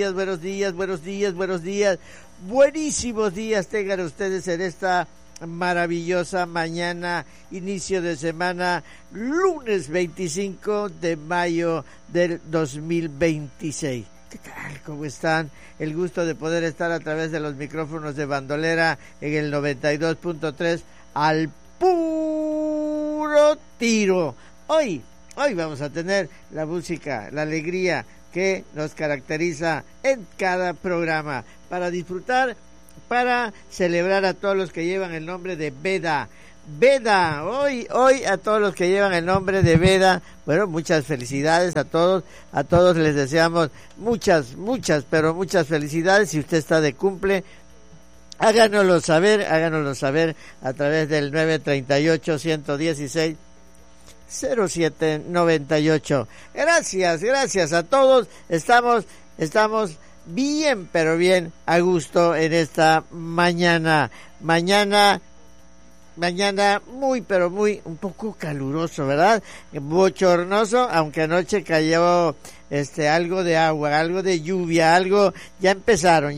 Buenos días, buenos días, buenos días. Buenísimos días tengan ustedes en esta maravillosa mañana, inicio de semana, lunes 25 de mayo del 2026. ¿Qué tal? ¿Cómo están? El gusto de poder estar a través de los micrófonos de Bandolera en el 92.3 al puro tiro. Hoy vamos a tener la música, la alegría que nos caracteriza en cada programa, para disfrutar, para celebrar a todos los que llevan el nombre de Veda. Veda, hoy a todos los que llevan el nombre de Veda, bueno, muchas felicidades a todos les deseamos muchas felicidades. Si usted está de cumple, háganoslo saber a través del 938-116 0798. Gracias a todos. Estamos bien, pero bien a gusto en esta mañana muy, pero muy, un poco caluroso, ¿verdad? Bochornoso, aunque anoche cayó algo de agua, algo de lluvia, ya empezaron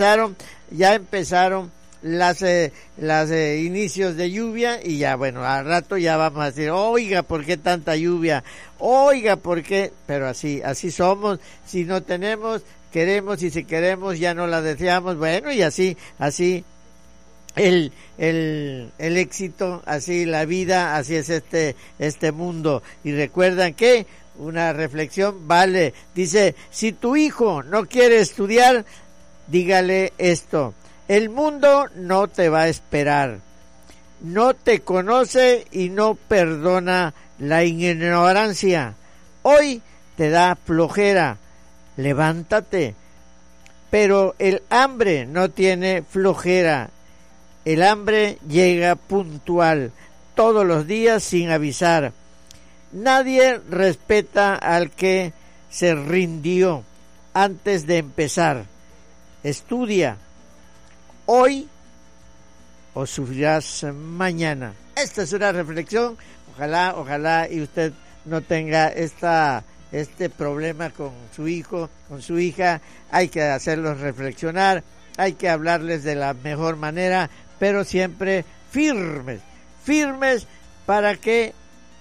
las inicios de lluvia, y ya, bueno, al rato ya vamos a decir, oiga, ¿por qué tanta lluvia? Oiga, ¿por qué? Pero así somos. Si no tenemos, queremos, y si queremos ya no la deseamos. Bueno, y así el éxito, así la vida, así es este mundo. Y recuerdan que una reflexión vale. Dice, si tu hijo no quiere estudiar, dígale esto: el mundo no te va a esperar, no te conoce y no perdona la ignorancia. Hoy te da flojera, levántate. Pero el hambre no tiene flojera. El hambre llega puntual, todos los días sin avisar. Nadie respeta al que se rindió antes de empezar. Estudia hoy o sufrirás mañana. Esta es una reflexión. Ojalá y usted no tenga este problema con su hijo, con su hija. Hay que hacerlos reflexionar, hay que hablarles de la mejor manera, pero siempre firmes para que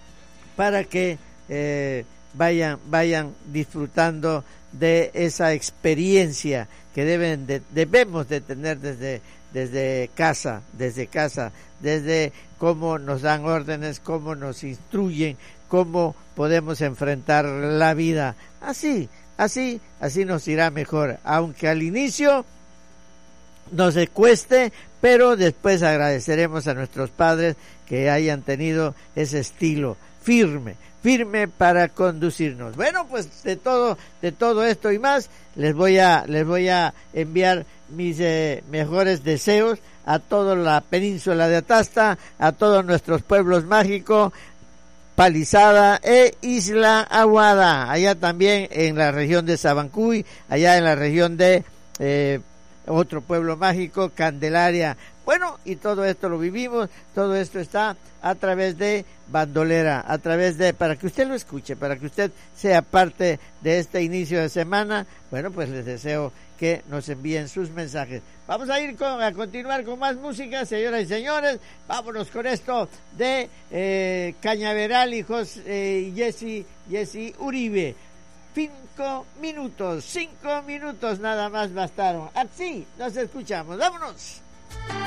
vayan disfrutando de esa experiencia que debemos de tener desde casa, desde cómo nos dan órdenes, cómo nos instruyen, cómo podemos enfrentar la vida. Así nos irá mejor, aunque al inicio nos cueste, pero después agradeceremos a nuestros padres que hayan tenido ese estilo firme para conducirnos. Bueno, pues de todo esto y más les voy a enviar mis mejores deseos a toda la península de Atasta, a todos nuestros pueblos mágicos, Palizada e Isla Aguada, allá también en la región de Sabancuy, allá en la región de otro pueblo mágico, Candelaria. Bueno, y todo esto lo vivimos, todo esto está a través de Bandolera, para que usted lo escuche, para que usted sea parte de este inicio de semana. Bueno, pues les deseo que nos envíen sus mensajes. Vamos a continuar con más música, señoras y señores. Vámonos con esto de Cañaveral y Jesse Uribe. 5 minutos nada más bastaron. Así nos escuchamos. ¡Vámonos!